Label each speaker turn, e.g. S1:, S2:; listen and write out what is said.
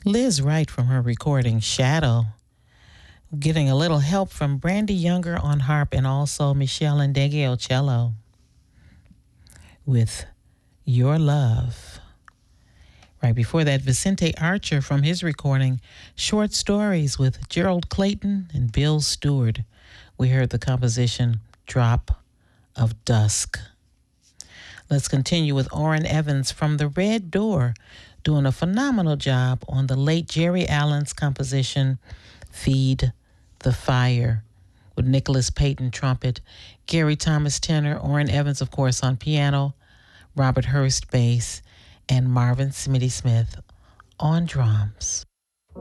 S1: Liz Wright from her recording Shadow, getting a little help from Brandy Younger on harp and also Michelle Ndegeo cello with Your Love. Right before that, Vicente Archer from his recording Short Stories with Gerald Clayton and Bill Stewart. We heard the composition Drop of Dusk. Let's continue with Orrin Evans from The Red Door, doing a phenomenal job on the late Jerry Allen's composition Feed the Fire, with Nicholas Payton trumpet, Gary Thomas tenor, Orrin Evans, of course, on piano, Robert Hurst bass, and Marvin Smitty Smith on drums.